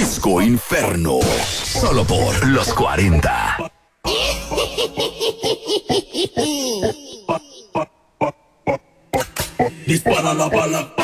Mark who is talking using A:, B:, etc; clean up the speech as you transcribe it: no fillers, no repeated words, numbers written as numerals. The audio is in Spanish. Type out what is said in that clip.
A: Disco Inferno. Solo por los 40.
B: Dispara la bala.